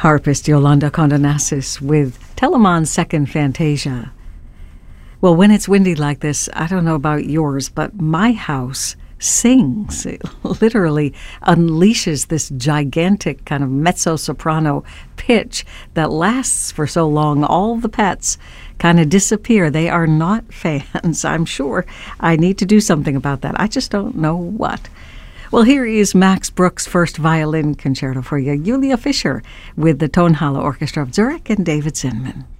Harpist Yolanda Condonassis with Telemann's Second Fantasia. Well, when it's windy like this, I don't know about yours, but my house sings. It literally unleashes this gigantic kind of mezzo-soprano pitch that lasts for so long. All the pets kind of disappear. They are not fans. I'm sure I need to do something about that. I just don't know what. Well, here is Max Bruch's first violin concerto for you, Julia Fischer with the Tonhalle Orchestra of Zurich and David Zinman.